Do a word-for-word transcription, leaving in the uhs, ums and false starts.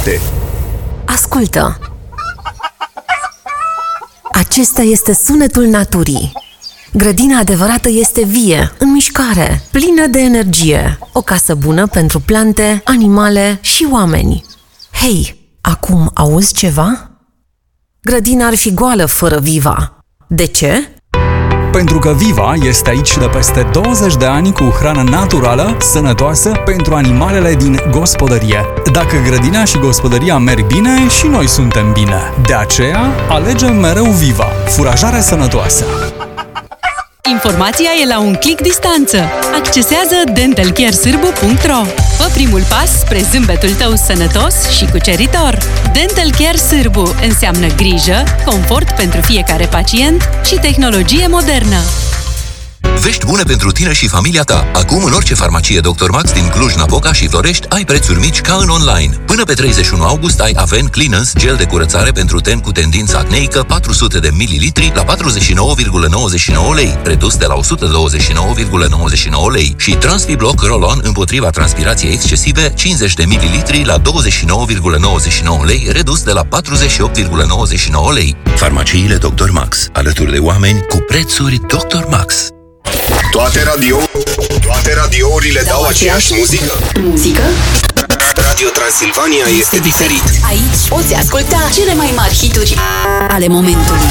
șapte. Ascultă! Acesta este sunetul naturii. Grădina adevărată este vie, în mișcare, plină de energie. O casă bună pentru plante, animale și oameni. Hei, acum auzi ceva? Grădina ar fi goală fără Viva. De ce? Pentru că Viva este aici de peste douăzeci de ani cu hrană naturală, sănătoasă pentru animalele din gospodărie. Dacă grădina și gospodăria merg bine, și noi suntem bine. De aceea, alegem mereu Viva, furajare sănătoasă. Informația e la un click distanță. Accesează dental care sârbu punct ro. Fă primul pas spre zâmbetul tău sănătos și cuceritor. Dental Care Sârbu înseamnă grijă, confort pentru fiecare pacient și tehnologie modernă. Vești bune pentru tine și familia ta. Acum, în orice farmacie doctor Max din Cluj-Napoca și Florești, ai prețuri mici ca în online. Până pe treizeci și unu august ai Aven Cleanance, gel de curățare pentru ten cu tendință acneică, patru sute de mililitri la patruzeci și nouă virgulă nouăzeci și nouă lei, redus de la o sută douăzeci și nouă virgulă nouăzeci și nouă lei. Și Transfibloc Roll-On împotriva transpirației excesive, cincizeci de mililitri la douăzeci și nouă virgulă nouăzeci și nouă lei, redus de la patruzeci și opt virgulă nouăzeci și nouă lei. Farmaciile doctor Max, alături de oameni cu prețuri doctor Max. Toate radio, toate radiourile dau aceeași muzică. Muzică? Radio Transilvania este diferit. Aici poți asculta cele mai mari hituri ale momentului.